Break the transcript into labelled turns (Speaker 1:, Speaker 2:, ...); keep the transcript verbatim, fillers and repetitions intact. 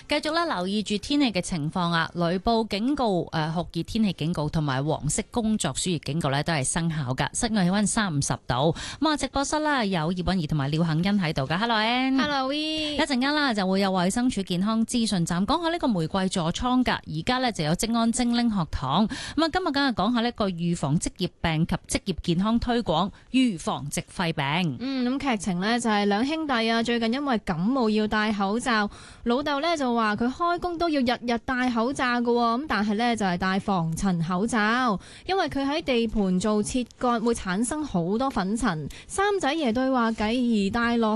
Speaker 1: 繼續咧留意住天氣嘅情況啊，雷暴警告、誒酷熱天氣警告同埋黃色工作暑熱警告咧都係生效噶。室外氣溫三十度，咁啊直播室啦有葉韻儀同埋廖杏欣喺度噶。Hello Ann，Hello
Speaker 2: We，
Speaker 1: 一陣間啦就會有衛生署健康資訊站講下呢個玫瑰痤瘡噶。而家咧就有職安精靈學堂，咁啊今日梗係講下呢個預防職業病及職業健康推廣，預防矽肺病。
Speaker 2: 嗯，咁劇情呢就係兩兄弟啊，最近因為感冒要戴口罩，老豆呢就話佢開工都要日日戴口罩噶，咁但係呢就係戴防塵口罩，因為佢喺地盤做切割會產生好多粉塵。三仔爺對話繼而戴落